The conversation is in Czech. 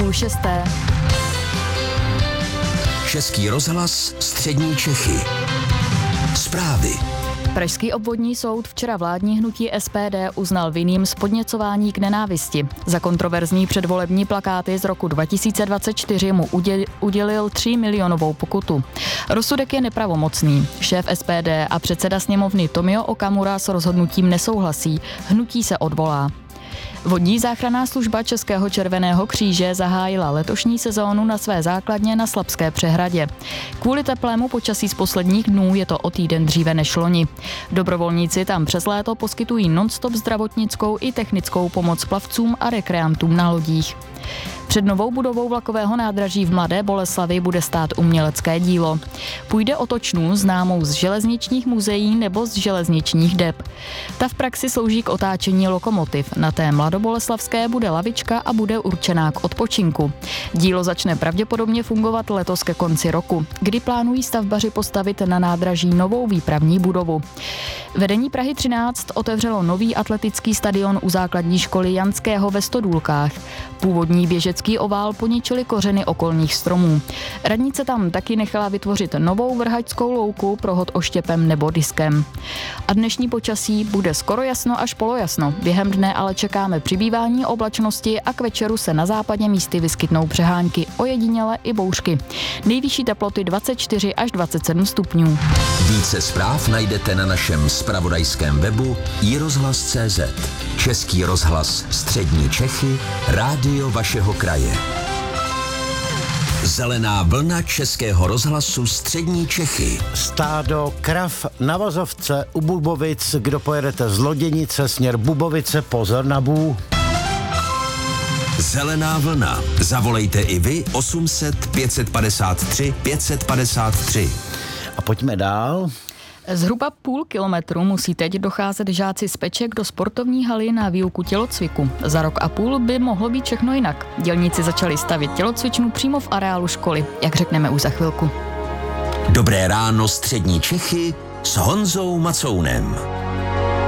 6. Český rozhlas Střední Čechy. Zprávy. Pražský obvodní soud včera vládní hnutí SPD uznal vinným z podněcování k nenávisti. Za kontroverzní předvolební plakáty z roku 2024 mu udělil 3 milionovou pokutu. Rozsudek je nepravomocný. Šéf SPD a předseda sněmovny Tomio Okamura s rozhodnutím nesouhlasí. Hnutí se odvolá. Vodní záchranná služba Českého červeného kříže zahájila letošní sezónu na své základně na Slabské přehradě. Kvůli teplému počasí z posledních dnů je to o týden dříve než loni. Dobrovolníci tam přes léto poskytují non-stop zdravotnickou i technickou pomoc plavcům a rekreantům na lodích. Před novou budovou vlakového nádraží v Mladé Boleslavi bude stát umělecké dílo. Půjde o točnu známou z železničních muzeí nebo z železničních dep. Ta v praxi slouží k otáčení lokomotiv. Na té mladoboleslavské bude lavička a bude určená k odpočinku. Dílo začne pravděpodobně fungovat letos ke konci roku, kdy plánují stavbaři postavit na nádraží novou výpravní budovu. Vedení Prahy 13 otevřelo nový atletický stadion u základní školy Janského ve Stodůlkách. Původní běžecký ovál poničili kořeny okolních stromů. Radnice tam taky nechala vytvořit novou vrhačskou louku pro hod oštěpem nebo diskem. A dnešní počasí bude skoro jasno až polojasno. Během dne ale čekáme přibývání oblačnosti a k večeru se na západě místy vyskytnou přehánky, ojediněle i bouřky. Nejvyšší teploty 24 až 27 stupňů. Více zpráv najdete na našem zpravodajském webu iRozhlas.cz. Český rozhlas Střední Čechy, rádio vašeho kraje. Zelená vlna Českého rozhlasu Střední Čechy. Stádo krav na vozovce u Bubovic. Kdo pojedete z Loděnice směr Bubovice, pozor na bů. Zelená vlna. Zavolejte i vy 800 553 553. A pojďme dál. Zhruba půl kilometru musí teď docházet žáci z Peček do sportovní haly na výuku tělocviku. Za rok a půl by mohlo být všechno jinak. Dělníci začali stavět tělocvičnu přímo v areálu školy, jak řekneme už za chvilku. Dobré ráno Střední Čechy s Honzou Macounem.